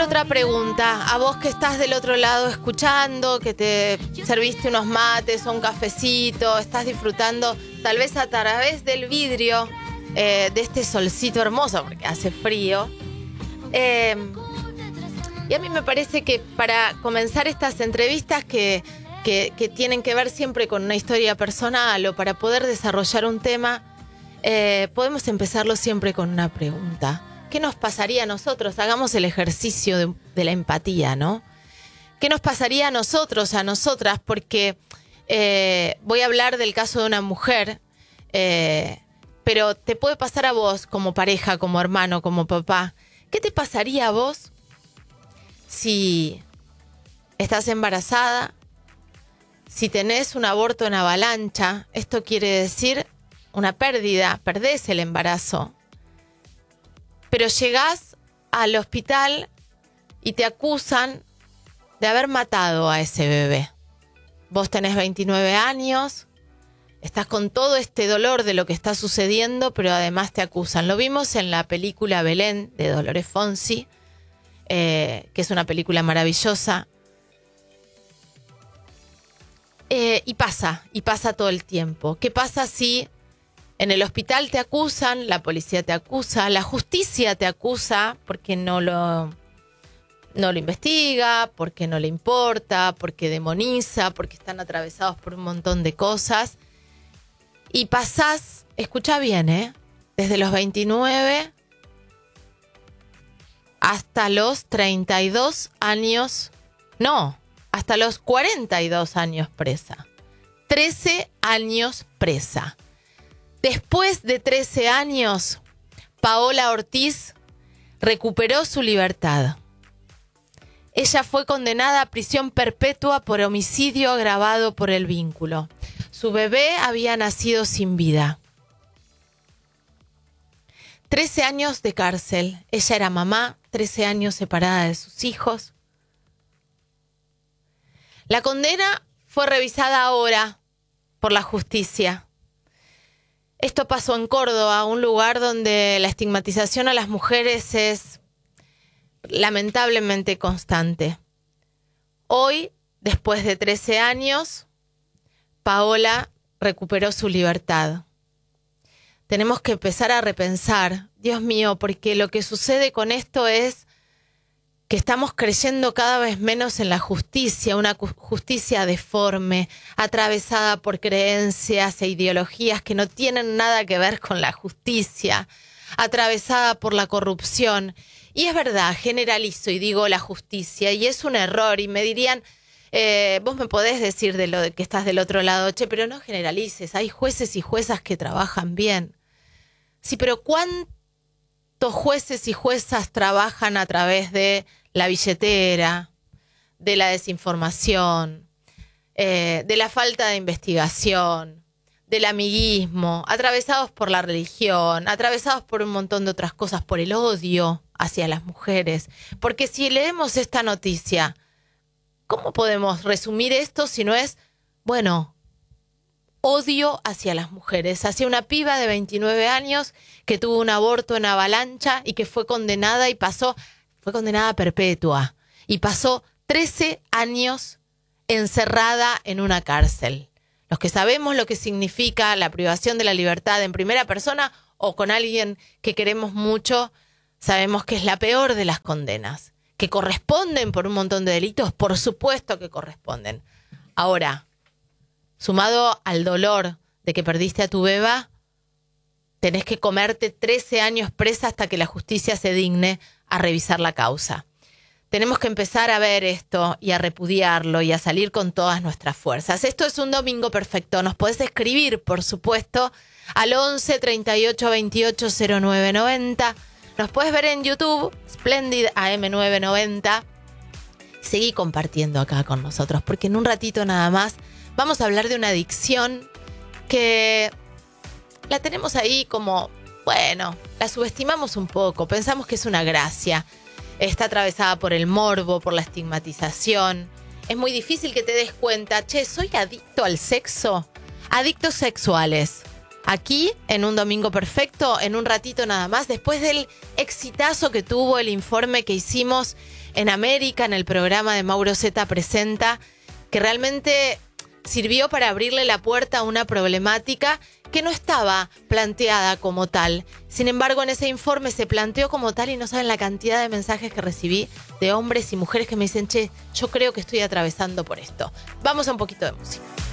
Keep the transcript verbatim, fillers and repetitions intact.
otra pregunta. A vos que estás del otro lado escuchando, que te serviste unos mates o un cafecito, estás disfrutando tal vez a través del vidrio eh, de este solcito hermoso, porque hace frío. Eh, y a mí me parece que para comenzar estas entrevistas que, que, que tienen que ver siempre con una historia personal o para poder desarrollar un tema, eh, podemos empezarlo siempre con una pregunta. ¿Qué nos pasaría a nosotros? Hagamos el ejercicio de, de la empatía, ¿no? ¿Qué nos pasaría a nosotros, a nosotras? Porque eh, voy a hablar del caso de una mujer, eh, pero te puede pasar a vos como pareja, como hermano, como papá. ¿Qué te pasaría a vos si estás embarazada, si tenés un aborto en avalancha? Esto quiere decir una pérdida, perdés el embarazo. Pero llegás al hospital y te acusan de haber matado a ese bebé. Vos tenés veintinueve años, estás con todo este dolor de lo que está sucediendo, pero además te acusan. Lo vimos en la película Belén de Dolores Fonsi, eh, que es una película maravillosa. Eh, y pasa, y pasa todo el tiempo. ¿Qué pasa si en el hospital te acusan, la policía te acusa, la justicia te acusa porque no lo, no lo investiga, porque no le importa, porque demoniza, porque están atravesados por un montón de cosas? Y pasás, escucha bien, ¿eh? Desde los veintinueve hasta los treinta y dos años, no, hasta los cuarenta y dos años presa. trece años presa. Después de trece años, Paola Ortiz recuperó su libertad. Ella fue condenada a prisión perpetua por homicidio agravado por el vínculo. Su bebé había nacido sin vida. trece años de cárcel. Ella era mamá, trece años separada de sus hijos. La condena fue revisada ahora por la justicia. Esto pasó en Córdoba, un lugar donde la estigmatización a las mujeres es lamentablemente constante. Hoy, después de trece años, Paola recuperó su libertad. Tenemos que empezar a repensar, Dios mío, porque lo que sucede con esto es que estamos creyendo cada vez menos en la justicia, una justicia deforme, atravesada por creencias e ideologías que no tienen nada que ver con la justicia, atravesada por la corrupción. Y es verdad, generalizo y digo la justicia, y es un error, y me dirían, eh, vos me podés decir de lo de que estás del otro lado, che, pero no generalices, hay jueces y juezas que trabajan bien. Sí, pero ¿cuántos jueces y juezas trabajan a través de la billetera, de la desinformación, eh, de la falta de investigación, del amiguismo, atravesados por la religión, atravesados por un montón de otras cosas, por el odio hacia las mujeres? Porque si leemos esta noticia, ¿cómo podemos resumir esto si no es, bueno, odio hacia las mujeres, hacia una piba de veintinueve años que tuvo un aborto en avalancha y que fue condenada y pasó, fue condenada a perpetua y pasó trece años encerrada en una cárcel? Los que sabemos lo que significa la privación de la libertad en primera persona o con alguien que queremos mucho, sabemos que es la peor de las condenas. ¿Que corresponden por un montón de delitos? Por supuesto que corresponden. Ahora, sumado al dolor de que perdiste a tu beba, tenés que comerte trece años presa hasta que la justicia se digne a revisar la causa. Tenemos que empezar a ver esto y a repudiarlo y a salir con todas nuestras fuerzas. Esto es Un Domingo Perfecto. Nos podés escribir, por supuesto, al once, treinta y ocho, veintiocho, cero nueve noventa. Nos podés ver en YouTube, Splendid A M nueve noventa. Seguí compartiendo acá con nosotros, porque en un ratito nada más vamos a hablar de una adicción que la tenemos ahí como, bueno, la subestimamos un poco, pensamos que es una gracia. Está atravesada por el morbo, por la estigmatización. Es muy difícil que te des cuenta, che, ¿soy adicto al sexo? Adictos sexuales. Aquí, en Un Domingo Perfecto, en un ratito nada más, después del exitazo que tuvo el informe que hicimos en América, en el programa de Mauro Zeta Presenta, que realmente sirvió para abrirle la puerta a una problemática que no estaba planteada como tal. Sin embargo, en ese informe se planteó como tal y no saben la cantidad de mensajes que recibí de hombres y mujeres que me dicen, che, yo creo que estoy atravesando por esto. Vamos a un poquito de música.